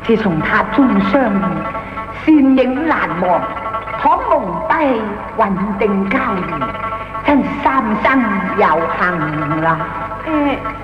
自从他终生善影难忘，可蒙蔽穩定交誼，真三生有幸啦。